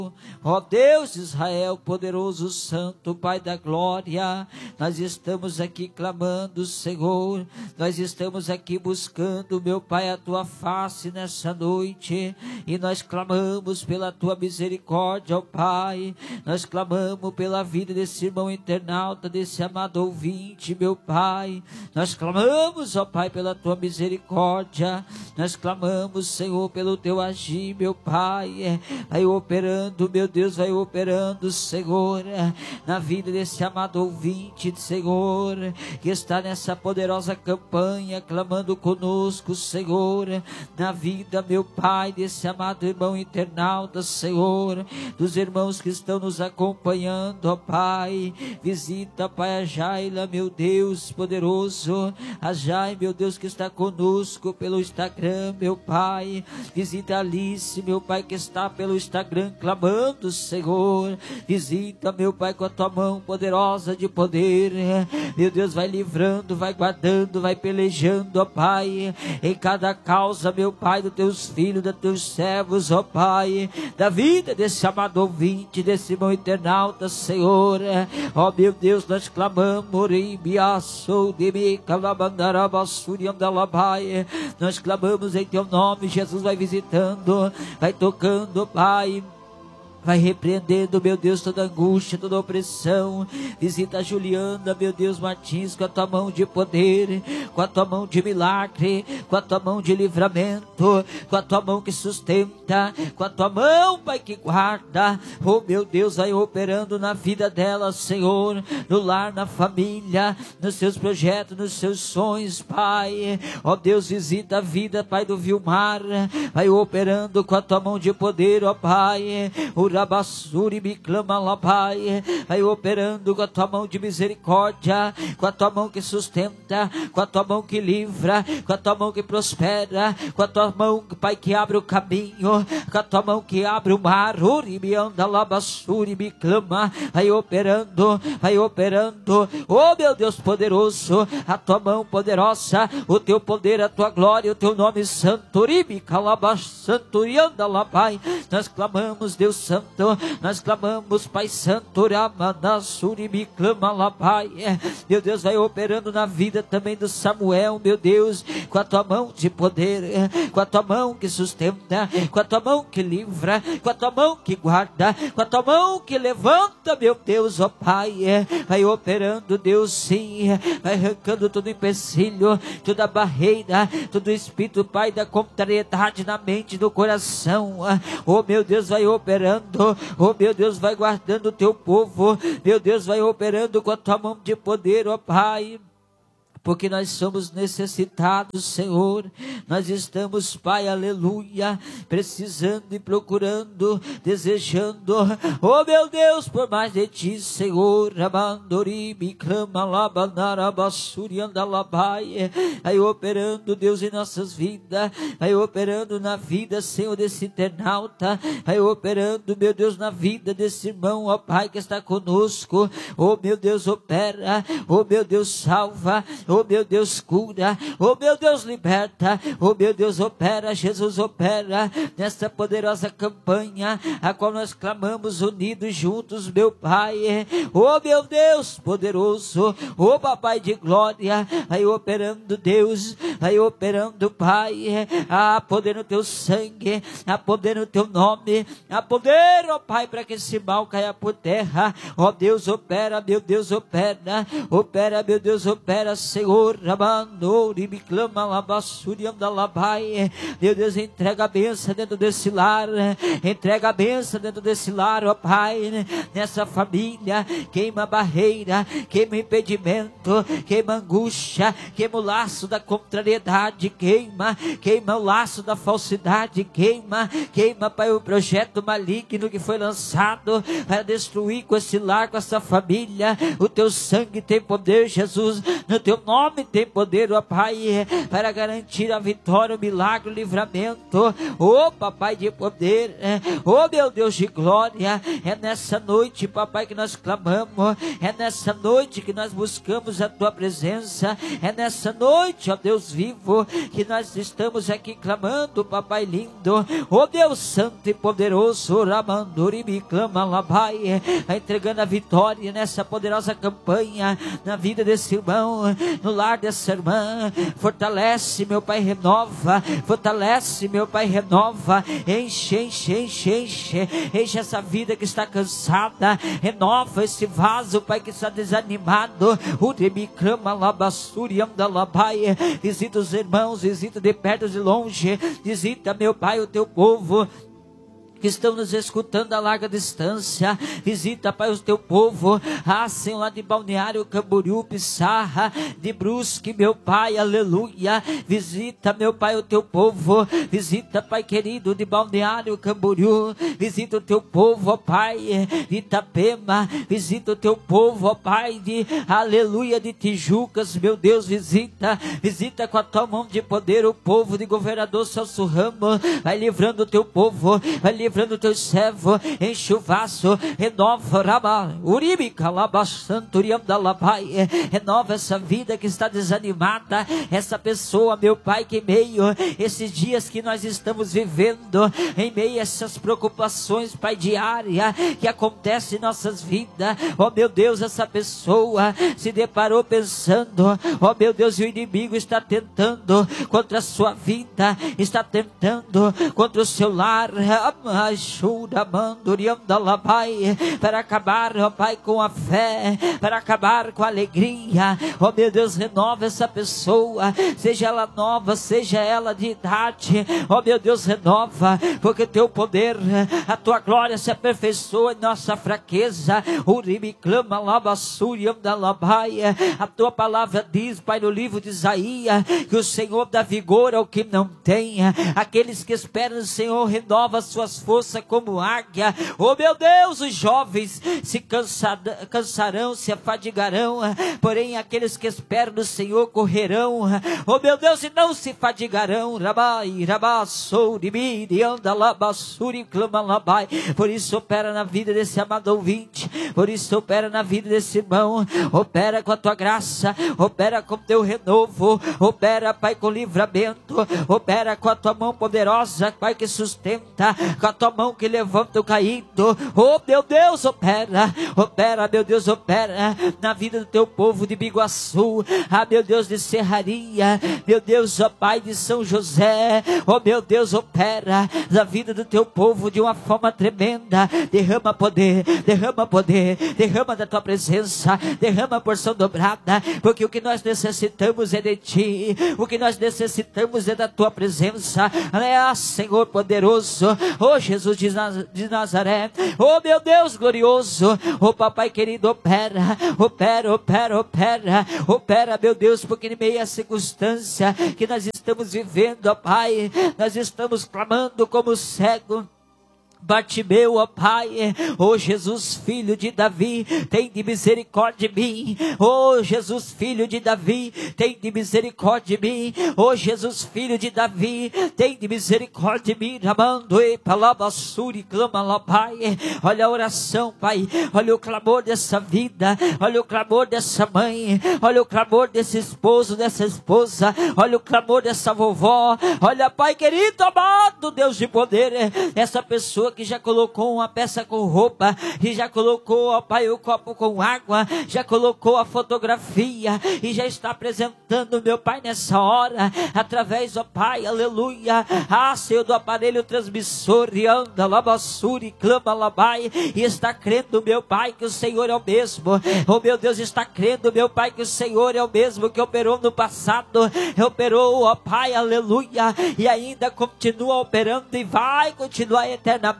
Ó Deus de Israel, poderoso, santo, Pai da glória, nós estamos aqui clamando, Senhor, nós estamos aqui buscando, meu Pai, a Tua face nessa noite, e nós clamamos pela Tua misericórdia, ó Pai, nós clamamos pela vida desse irmão internauta, desse amado ouvinte, meu Pai, nós clamamos, ó Pai, pela Tua misericórdia, nós clamamos, Senhor, pelo Teu agir, meu Pai, vai operando, meu Deus, vai operando, Senhor, na vida desse amado ouvinte, Senhor, que está nessa poderosa campanha, clamando conosco, Senhor, na vida, meu Pai, desse amado irmão internauta, Senhor, dos irmãos que estão nos acompanhando, ó Pai, visita, Pai, a Jaila, meu Deus, poderoso, a Jai, meu Deus, que está conosco pelo Instagram, meu Pai, visita a Alice, meu Pai, que está pelo Instagram, clamando, Senhor, visita, meu Pai, com a Tua mão poderosa de poder, meu Deus, vai livrando, vai guardando, vai pelejando, ó Pai, em cada causa, meu Pai, dos Teus filhos, dos Teus servos, ó Pai, da vida desse amado ouvinte, desse irmão internauta, Senhor, ó meu Deus, nós clamamos, nós clamamos em Teu nome, Jesus, vai visitando, vai tocando, Pai, vai repreendendo, meu Deus, toda angústia, toda opressão. Visita a Juliana, meu Deus, Martins, com a Tua mão de poder, com a Tua mão de milagre, com a Tua mão de livramento, com a Tua mão que sustenta, com a Tua mão, Pai, que guarda. Oh, meu Deus, vai operando na vida dela, Senhor, no lar, na família, nos seus projetos, nos seus sonhos, Pai. Ó Deus, visita a vida, Pai, do Vilmar, vai operando com a Tua mão de poder, ó Pai. Urabassuri me clama lá, Pai, vai operando com a Tua mão de misericórdia, com a Tua mão que sustenta, com a Tua mão que livra, com a Tua mão que prospera, com a Tua mão, Pai, que abre o caminho, com a Tua mão que abre o mar. Uri me anda lá, bassuri me clama, vai operando, oh meu Deus poderoso, a Tua mão poderosa, o Teu poder, a Tua glória, o Teu nome santo. Uri me calabas, santo e anda lá, Pai, nós clamamos, Deus santo, nós clamamos, Pai santo, Ramanassuri me clama lá, Pai, meu Deus, vai operando na vida também do Samuel, meu Deus, com a Tua mão de poder, com a Tua mão que sustenta, com a Tua mão que livra, com a Tua mão que guarda, com a Tua mão que levanta, meu Deus, ó Pai, vai operando, Deus, sim, vai arrancando todo empecilho, toda barreira, todo espírito, Pai, da contrariedade na mente, no coração, oh meu Deus, vai operando, oh meu Deus, vai guardando o Teu povo, meu Deus, vai operando com a Tua mão de poder, ó Pai, porque nós somos necessitados, Senhor, nós estamos, Pai, aleluia, precisando e procurando, desejando, oh meu Deus, por mais de Ti, Senhor, Ramandori, me clama lá, Banarabassuri, anda lá, Pai, vai operando, Deus, em nossas vidas, vai operando na vida, Senhor, desse internauta, vai operando, meu Deus, na vida desse irmão, ó Pai, que está conosco, oh meu Deus, opera, oh meu Deus, salva, oh meu Deus, cura, oh meu Deus, liberta, oh meu Deus, opera, Jesus, opera nesta poderosa campanha, a qual nós clamamos unidos juntos, meu Pai, oh meu Deus, poderoso, oh Papai de glória, vai operando, Deus, vai operando, Pai, há poder no Teu sangue, há poder no Teu nome, há poder, ó Pai, para que esse mal caia por terra, ó Deus, opera, meu Deus, opera, meu Deus, opera, Senhor, Rabandori, me clama lá, bassuri, anda lá, Pai, meu Deus, entrega a bênção dentro desse lar, entrega a bênção dentro desse lar, ó Pai, nessa família, queima a barreira, queima o impedimento, queima a angústia, queima o laço da contrariedade, queima o laço da falsidade, queima, Pai, o projeto maligno que foi lançado para destruir com esse lar, com essa família, o Teu sangue tem poder, Jesus, no Teu nome nome tem poder, ó Pai, para garantir a vitória, o milagre, o livramento, ó Papai de poder, ó meu Deus de glória. É nessa noite, Papai, que nós clamamos, é nessa noite que nós buscamos a Tua presença, é nessa noite, ó Deus vivo, que nós estamos aqui clamando, Papai lindo, ó Deus santo e poderoso, Ramanduri me clama lá, Pai, entregando a vitória nessa poderosa campanha, na vida desse irmão, no lar dessa irmã. Fortalece, meu Pai, renova, fortalece, meu Pai, renova, enche, enche, enche, enche, enche essa vida que está cansada, renova esse vaso, Pai, que está desanimado, visita os irmãos, visita de perto e de longe, visita, meu Pai, o Teu povo que estão nos escutando a larga distância. Visita, Pai, o Teu povo, Senhor, lá de Balneário Camboriú, Pissarra, de Brusque, meu Pai, aleluia. Visita, meu Pai, o Teu povo, visita, Pai querido, de Balneário Camboriú, visita o Teu povo, ó Pai, de Itapema, visita o Teu povo, ó Pai, de, aleluia, de Tijucas, meu Deus, visita com a Tua mão de poder o povo de Governador Celso Ramos, vai livrando o Teu povo, vai livrando o Teu servo, enche o vaso, renova, renova essa vida que está desanimada, essa pessoa, meu Pai, que em meio esses dias que nós estamos vivendo, em meio a essas preocupações, Pai, diária que acontece em nossas vidas, ó meu Deus, essa pessoa se deparou pensando, ó meu Deus, o inimigo está tentando contra a sua vida, está tentando contra o seu lar, para acabar, ó Pai, com a fé, para acabar com a alegria, ó meu Deus, renova essa pessoa, seja ela nova, seja ela de idade, ó meu Deus, renova, porque Teu poder, a Tua glória se aperfeiçoa em nossa fraqueza. A Tua palavra diz, Pai, no livro de Isaías, que o Senhor dá vigor ao que não tem, aqueles que esperam no Senhor renova suas forças como águia. Oh meu Deus, os jovens se cansarão, se afadigarão, porém aqueles que esperam no Senhor correrão, oh meu Deus, e não se fadigarão. Por isso opera na vida desse amado ouvinte, por isso opera na vida desse irmão, opera com a Tua graça, opera com Teu renovo, opera, Pai, com livramento, opera com a Tua mão poderosa, Pai, que sustenta, com a Tua mão que levanta o caído. Oh meu Deus, opera, opera, meu Deus, opera na vida do Teu povo de Biguaçu, meu Deus, de Serraria, meu Deus, ó Pai, de São José, oh meu Deus, opera na vida do Teu povo de uma forma tremenda. Derrama poder, derrama da Tua presença, derrama a porção dobrada, porque o que nós necessitamos é de Ti, o que nós necessitamos é da Tua presença, Senhor poderoso, oh Jesus de Nazaré, oh meu Deus glorioso, oh Papai querido, opera, opera, opera, opera, opera, meu Deus, porque em meio à circunstância que nós estamos vivendo, ó Pai, nós estamos clamando como cego Bartimeu, ó Pai, ó Jesus, filho de Davi, tem de misericórdia de mim, ó Jesus, filho de Davi, tem de misericórdia de mim, ó Jesus, filho de Davi, tem de misericórdia de mim, amando e palabassuri, clama lá, Pai, olha a oração, Pai, olha o clamor dessa vida, olha o clamor dessa mãe, olha o clamor desse esposo, dessa esposa, olha o clamor dessa vovó, olha, Pai querido, amado Deus de poder, essa pessoa que já colocou uma peça com roupa, e já colocou, ó Pai, o copo com água, já colocou a fotografia, e já está apresentando, meu Pai, nessa hora, através, ó Pai, aleluia, Senhor, do aparelho transmissor, e anda, labassuri, clama, labai, e está crendo, meu Pai, que o Senhor é o mesmo, oh meu Deus, está crendo, meu Pai, que o Senhor é o mesmo que operou no passado, operou, ó Pai, aleluia, e ainda continua operando, e vai continuar eternamente,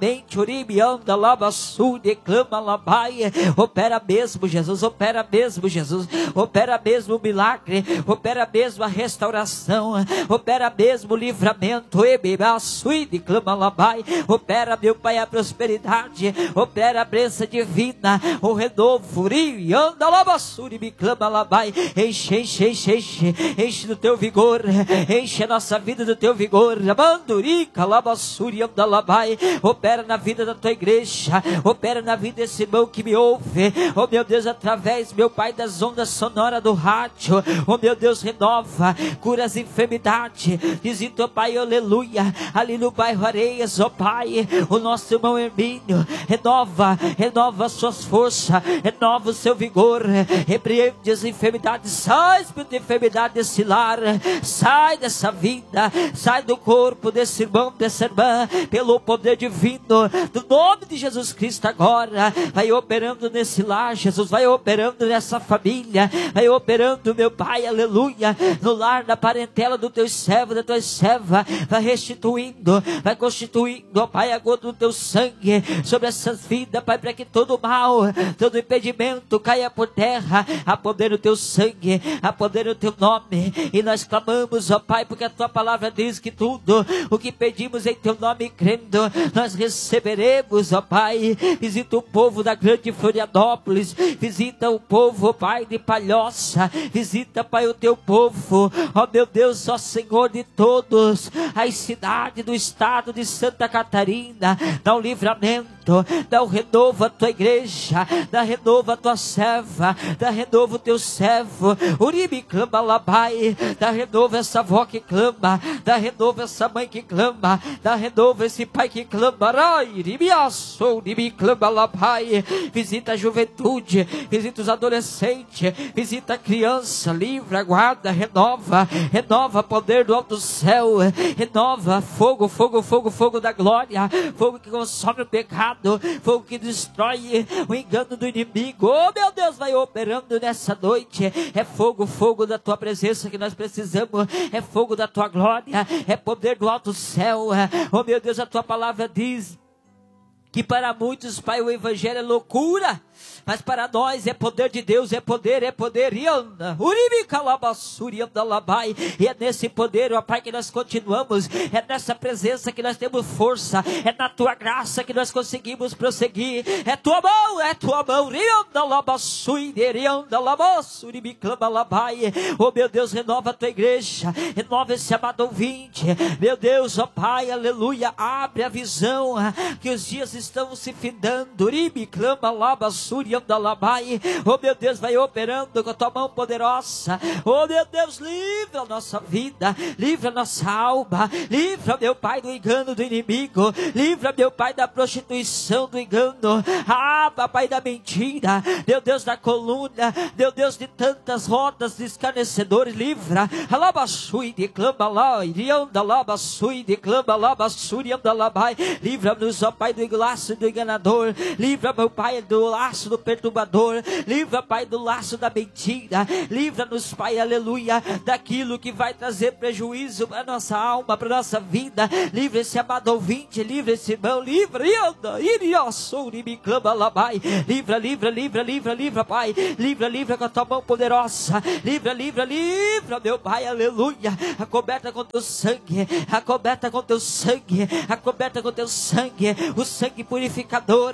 mente, uribianda labaçu, declama labai, opera mesmo, Jesus, opera mesmo, Jesus, opera mesmo o milagre, opera mesmo a restauração, opera mesmo o livramento, ebibaçu, declama labai, opera, meu Pai, a prosperidade, opera a bênção divina, o renovo, uribianda labaçu, declama labai, enche, enche, enche, enche, enche do teu vigor, enche a nossa vida do teu vigor, abandurica, labaçuri, andalabai, opera na vida da tua igreja, opera na vida desse irmão que me ouve, oh meu Deus, através, meu Pai, das ondas sonoras do rádio, oh meu Deus, renova, cura as enfermidades, visita, oh Pai, aleluia, ali no bairro Areias, oh Pai, o nosso irmão Hermínio, renova as suas forças, renova o seu vigor, repreende as enfermidades, sai, espírito de enfermidade desse lar, sai dessa vida, sai do corpo desse irmão, dessa irmã, pelo poder divino, do nome de Jesus Cristo agora, vai operando nesse lar, Jesus, vai operando nessa família, vai operando, meu Pai, aleluia, no lar, na parentela do teu servo, da tua serva, vai restituindo, vai constituindo, ó Pai, a gota do teu sangue, sobre essas vidas, Pai, para que todo mal, todo impedimento caia por terra, a poder do teu sangue, a poder do teu nome, e nós clamamos, ó Pai, porque a tua palavra diz que tudo o que pedimos em teu nome, crendo, nós receberemos, ó Pai. Visita o povo da grande Florianópolis, visita o povo, ó Pai, de Palhoça, visita, Pai, o teu povo, ó meu Deus, ó Senhor de todos, as cidades do estado de Santa Catarina, dá um livramento, dá um renovo à tua igreja, dá renovo à tua serva, dá renovo o teu servo, uribe clama labai, dá renovo essa avó que clama, dá renovo essa mãe que clama, dá renovo esse pai que clama, visita a juventude, visita os adolescentes, visita a criança, livra, guarda, renova poder do alto céu, renova fogo, fogo, fogo, fogo da glória, fogo que consome o pecado, fogo que destrói o engano do inimigo. Oh meu Deus, vai operando nessa noite, é fogo, fogo da tua presença que nós precisamos, é fogo da tua glória, é poder do alto céu. Oh meu Deus, a tua palavra diz que para muitos, Pai, o evangelho é loucura, mas para nós é poder de Deus, é poder, e anda, e é nesse poder, ó Pai, que nós continuamos, é nessa presença que nós temos força, é na tua graça que nós conseguimos prosseguir, é tua mão, oh meu Deus, renova a tua igreja, renova esse amado ouvinte, meu Deus, ó Pai, aleluia, abre a visão, que os dias estão se findando, oh meu Deus, vai operando com a tua mão poderosa, oh meu Deus, livra a nossa vida, livra a nossa alma, livra, meu Pai, do engano do inimigo, livra, meu Pai, da prostituição, do engano, Pai, da mentira, meu Deus, da coluna, meu Deus, de tantas rodas de escarnecedores, livra, livra-nos, ó Pai, do laço do enganador, livra, meu Pai, do laço do perturbador, livra, Pai, do laço da mentira, livra-nos, Pai, aleluia, daquilo que vai trazer prejuízo para nossa alma, para nossa vida, livra esse amado ouvinte, livra esse irmão, livra, livra, Pai, livra com a tua mão poderosa, livra, meu Pai, aleluia, acoberta com teu sangue, acoberta com teu sangue, acoberta com teu sangue, o sangue purificador,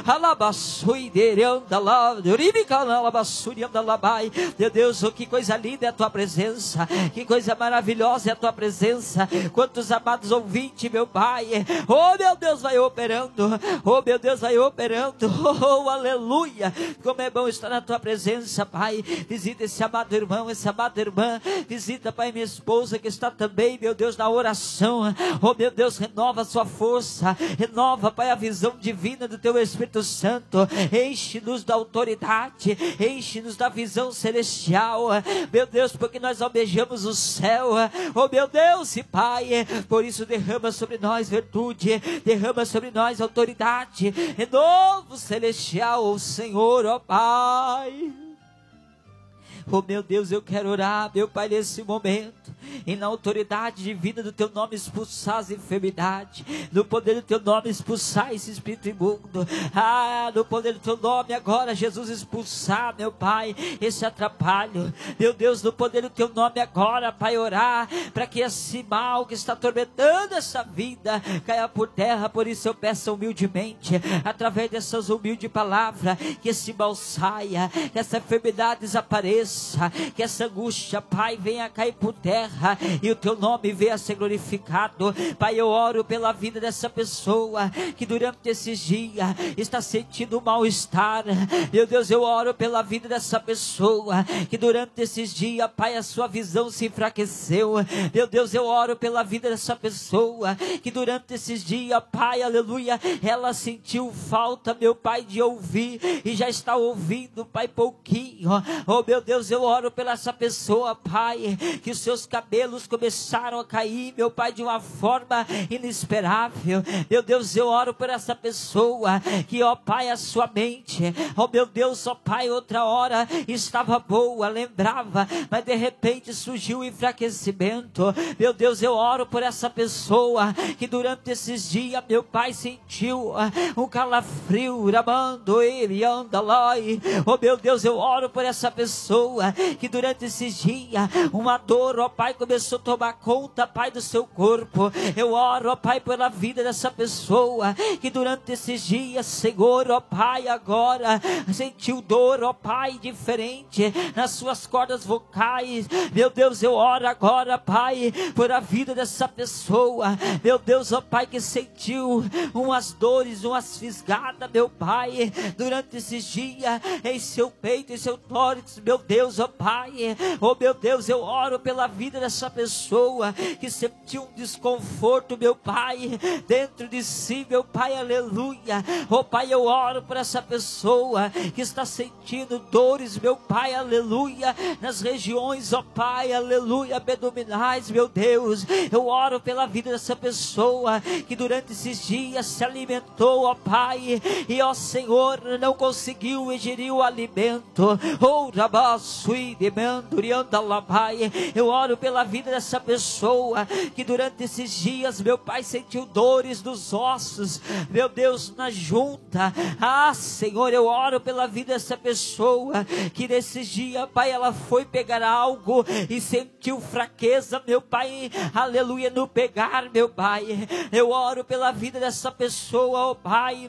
meu Deus, oh, que coisa linda é a tua presença, que coisa maravilhosa é a tua presença, quantos amados ouvintes, meu Pai, oh meu Deus, vai operando, oh meu Deus, vai operando, oh aleluia, como é bom estar na tua presença, Pai, visita esse amado irmão, essa amada irmã, visita, Pai, minha esposa que está também, meu Deus, na oração, oh meu Deus, renova a sua força, renova, Pai, a visão divina do teu Espírito Santo, enche-nos da autoridade, enche-nos da visão celestial, meu Deus, porque nós almejamos o céu, oh meu Deus, e Pai, por isso derrama sobre nós virtude, derrama sobre nós autoridade, renovo celestial, oh Senhor, ó Pai. Oh meu Deus, eu quero orar, meu Pai, nesse momento, e na autoridade divina do Teu nome expulsar as enfermidades, no poder do Teu nome expulsar esse espírito imundo, no poder do Teu nome agora, Jesus, expulsar, meu Pai, esse atrapalho, meu Deus, no poder do Teu nome agora, Pai, orar, para que esse mal que está atormentando essa vida, caia por terra. Por isso eu peço humildemente, através dessas humildes palavras, que esse mal saia, que essa enfermidade desapareça, que essa angústia, Pai, venha cair por terra, e o Teu nome venha ser glorificado. Pai, eu oro pela vida dessa pessoa, que durante esses dias está sentindo mal-estar. Meu Deus, eu oro pela vida dessa pessoa, que durante esses dias, Pai, a sua visão se enfraqueceu. Meu Deus, eu oro pela vida dessa pessoa, que durante esses dias, Pai, aleluia, ela sentiu falta, meu Pai, de ouvir, e já está ouvindo, Pai, pouquinho. Oh meu Deus, eu oro pela essa pessoa, Pai, que os seus cabelos começaram a cair, meu Pai, de uma forma inesperável. Meu Deus, eu oro por essa pessoa, que, ó Pai, a sua mente, ó meu Deus, ó Pai, outra hora estava boa, lembrava, mas de repente surgiu o enfraquecimento. Meu Deus, eu oro por essa pessoa, que durante esses dias, meu Pai, sentiu um calafrio, ramando ele, anda lá. Oh meu Deus, eu oro por essa pessoa, que durante esses dias, uma dor, ó Pai, começou a tomar conta, Pai, do seu corpo. Eu oro, ó Pai, pela vida dessa pessoa, que durante esses dias, Senhor, ó Pai, agora sentiu dor, ó Pai, diferente nas suas cordas vocais. Meu Deus, eu oro agora, Pai, por a vida dessa pessoa. Meu Deus, ó Pai, que sentiu umas dores, umas fisgadas, meu Pai, durante esses dias, em seu peito, em seu tórax, meu Deus, ó Pai. Oh meu Deus, eu oro pela vida dessa pessoa, que sentiu um desconforto, meu Pai, dentro de si, meu Pai, aleluia. Oh Pai, eu oro por essa pessoa, que está sentindo dores, meu Pai, aleluia, nas regiões, ó Pai, aleluia, abdominais, meu Deus. Eu oro pela vida dessa pessoa, que durante esses dias se alimentou, ó Pai, e ó Senhor, não conseguiu ingerir o alimento. Oh Rabassui de Mandurianda Labai. Eu oro pela vida dessa pessoa, que durante esses dias, meu Pai, sentiu dores dos ossos, meu Deus, na junta. Senhor, eu oro pela vida dessa pessoa, que nesses dias, Pai, ela foi pegar algo e sentiu fraqueza, meu Pai, aleluia, no pegar, meu Pai. Eu oro pela vida dessa pessoa, ó Pai,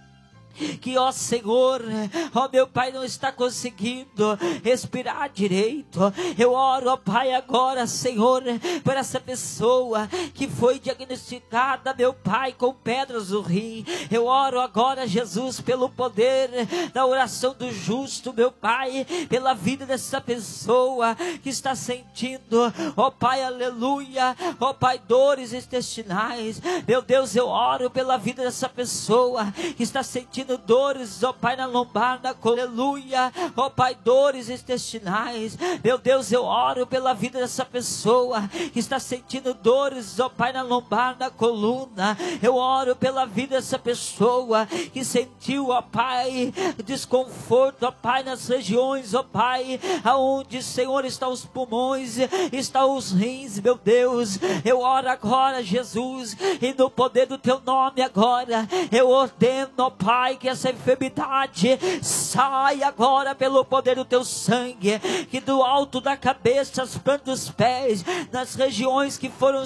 que, ó Senhor, ó meu Pai, não está conseguindo respirar direito. Eu oro, ó Pai, agora, Senhor, por essa pessoa que foi diagnosticada, meu Pai, com pedras no rim. Eu oro agora, Jesus, pelo poder da oração do justo, meu Pai, pela vida dessa pessoa que está sentindo, ó Pai, aleluia, ó Pai, dores intestinais. Meu Deus, eu oro pela vida dessa pessoa que está sentindo dores, ó Pai, na lombar, na coluna, aleluia, ó Pai, dores intestinais. Meu Deus, eu oro pela vida dessa pessoa que está sentindo dores, ó Pai, na lombar, na coluna. Eu oro pela vida dessa pessoa que sentiu, ó Pai, desconforto, ó Pai, nas regiões, ó Pai, aonde, Senhor, estão os pulmões, estão os rins, meu Deus. Eu oro agora, Jesus, e no poder do Teu nome agora, eu ordeno, ó Pai, que essa enfermidade sai agora pelo poder do Teu sangue, que do alto da cabeça, as plantas dos pés, nas regiões que foram